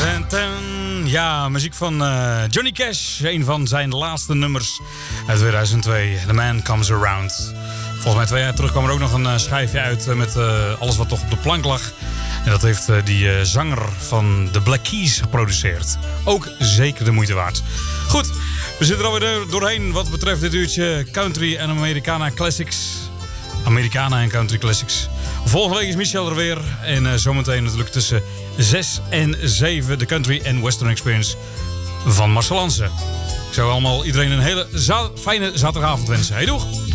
Ja, muziek van Johnny Cash. Een van zijn laatste nummers uit 2002. The Man Comes Around. Volgens mij 2 jaar terug kwam er ook nog een schijfje uit met alles wat toch op de plank lag. En dat heeft die zanger van de Black Keys geproduceerd. Ook zeker de moeite waard. Goed, we zitten er alweer doorheen wat betreft dit uurtje Country en Americana Classics. Americana en Country Classics. Volgende week is Michel er weer. En zometeen natuurlijk tussen 6 en 7 de Country en Western Experience van Marcel Hansen. Ik zou allemaal iedereen een hele fijne zaterdagavond wensen. Hey, doeg!